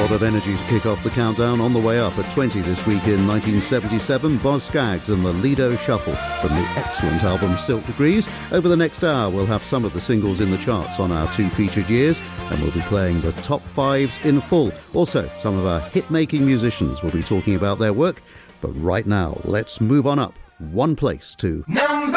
lot of energy to kick off the countdown. On the way up at 20 this week in 1977, Boz Scaggs and the Lido Shuffle from the excellent album Silk Degrees. Over the next hour, we'll have some of the singles in the charts on our two featured years, and we'll be playing the top fives in full. Also, some of our hit-making musicians will be talking about their work. But right now, let's move on up one place to...